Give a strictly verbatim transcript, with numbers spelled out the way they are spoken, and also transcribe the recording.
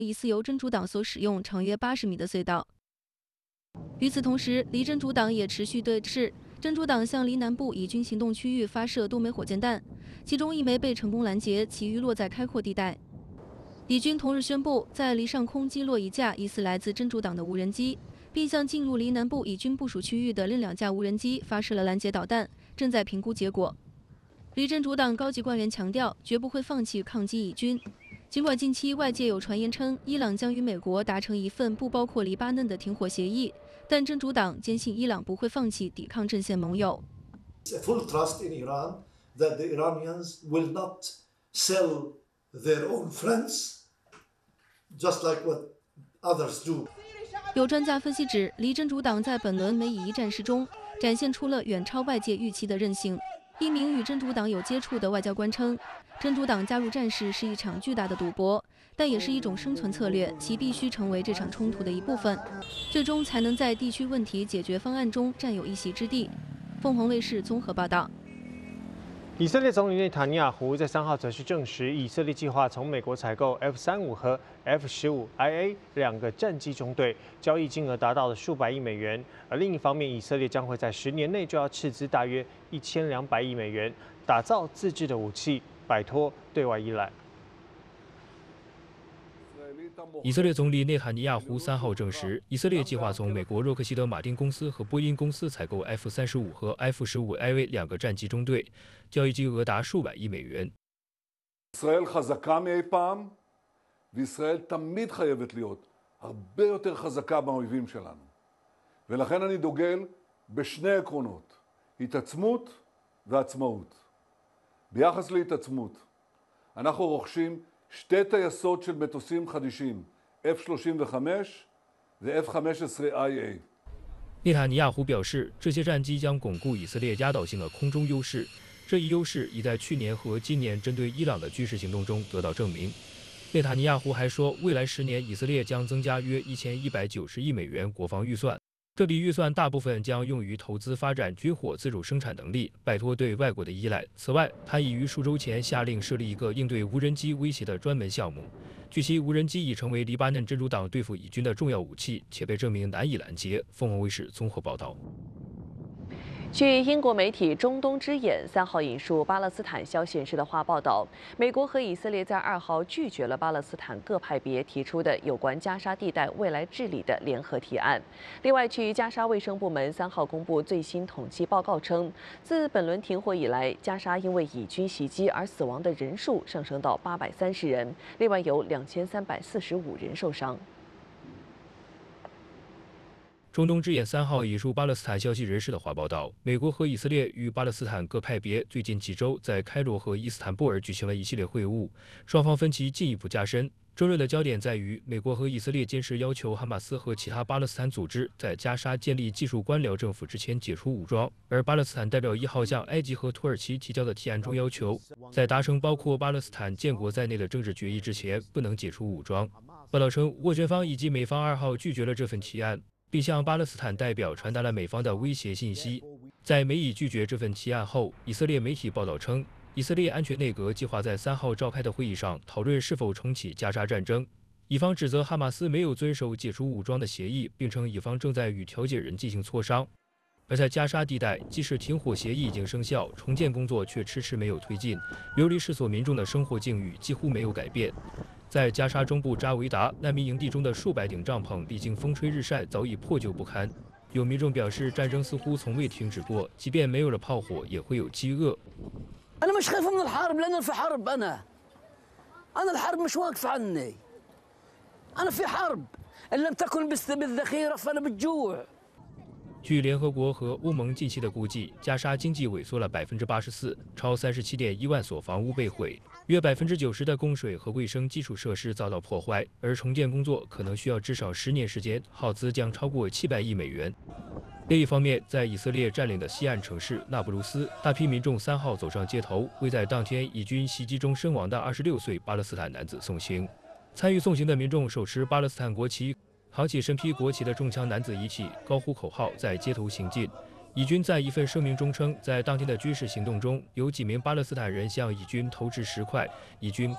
疑似由真主党所使用，长约八十米的隧道。与此同时，离真主党也持续对峙。真主党向离南部以军行动区域发射多枚火箭弹，其中一枚被成功拦截，其余落在开阔地带。以军同日宣布，在离上空击落一架疑似来自真主党的无人机，并向进入离南部以军部署区域的另两架无人机发射了拦截导弹，正在评估结果。离真主党高级官员强调，绝不会放弃抗击以军。尽管近期外界有传言称，伊朗将与美国达成一份不包括黎巴嫩的停火协议，但真主党坚信伊朗不会放弃抵抗阵线盟友。 Full trust in Iran that the Iranians will not sell their own friends, just like what others do. 有专家分析指，离真主党在本轮美以一战事中展现出了远超外界预期的韧性。一名与真主党有接触的外交官称，真主党加入战事是一场巨大的赌博，但也是一种生存策略，其必须成为这场冲突的一部分，最终才能在地区问题解决方案中占有一席之地。凤凰卫视综合报道。 以色列总理内塔尼亚胡在三号则是证实，以色列计划从美国采购 F 三十五和 F 十五 I A 两个战机中队，交易金额达到了数百亿美元。而另一方面，以色列将会在十年内就要斥资大约一千两百亿美元，打造自制的武器，摆脱对外依赖。 以色列总理内塔尼亚胡三号证实，以色列计划从美国洛克希德马丁公司和波音公司采购 F 三十五和 F 十五 I A 两个战机中队，交易金额达数百亿美元。 ישראל חזקה מאי פעם, וישראל תמיד חייבת להיות הרבה יותר חזקה מהאויבים שלנו. ולכן אני דוגל בשני עקרונות, התעצמות ועצמאות. ביחס להתעצמות, אנחנו רוכשים שתי טייסות של מטוסים חדישים, F 三十五 ו-F 十五 I A。 内塔尼亚胡表示，这些战机将巩固以色列压倒性的空中优势。这一优势已在去年和今年针对伊朗的军事行动中得到证明。内塔尼亚胡还说，未来十年以色列将增加约一千一百九十亿美元国防预算，这笔预算大部分将用于投资发展军火自主生产能力，摆脱对外国的依赖。此外，他已于数周前下令设立一个应对无人机威胁的专门项目。据悉，无人机已成为黎巴嫩真主党对付以军的重要武器，且被证明难以拦截。凤凰卫视综合报道。 据英国媒体《中东之眼》三号引述巴勒斯坦消息人士的话报道，美国和以色列在二号拒绝了巴勒斯坦各派别提出的有关加沙地带未来治理的联合提案。另外，据加沙卫生部门三号公布最新统计报告称，自本轮停火以来，加沙因为以军袭击而死亡的人数上升到八百三十人，另外有两千三百四十五人受伤。 中东之眼三号引述巴勒斯坦消息人士的话报道，美国和以色列与巴勒斯坦各派别最近几周在开罗和伊斯坦布尔举行了一系列会晤，双方分歧进一步加深。争论的焦点在于，美国和以色列坚持要求哈马斯和其他巴勒斯坦组织在加沙建立技术官僚政府之前解除武装，而巴勒斯坦代表一号向埃及和土耳其提交的提案中要求，在达成包括巴勒斯坦建国在内的政治决议之前，不能解除武装。报道称，斡旋方以及美方二号拒绝了这份提案，并向巴勒斯坦代表传达了美方的威胁信息。在美以拒绝这份提案后，以色列媒体报道称，以色列安全内阁计划在三号召开的会议上讨论是否重启加沙战争。以方指责哈马斯没有遵守解除武装的协议，并称以方正在与调解人进行磋商。而在加沙地带，即使停火协议已经生效，重建工作却迟迟没有推进，流离失所民众的生活境遇几乎没有改变。在加沙中部扎维达难民营地中的数百顶帐篷，历经风吹日晒，早已破旧不堪。有民众表示，战争似乎从未停止过，即便没有了炮火，也会有饥饿。 أنا مش خايف من الحرب لأن في حرب أنا أنا الحرب مش واقف عني أنا في حرب إن لم تكن بالذخيرة فأنا بالجوع。 据联合国和欧盟近期的估计，加沙经济萎缩了百分之八十四，超三十七点一万所房屋被毁，约百分之九十的供水和卫生基础设施遭到破坏，而重建工作可能需要至少十年时间，耗资将超过七百亿美元。另一方面，在以色列占领的西岸城市那不鲁斯，大批民众三号走上街头，为在当天以军袭击中身亡的二十六岁巴勒斯坦男子送行。参与送行的民众手持巴勒斯坦国旗，扛起身披国旗的中枪男子遗体，高呼口号，在街头行进。以军在一份声明中称，在当天的军事行动中，有几名巴勒斯坦人向以军投掷石块，以军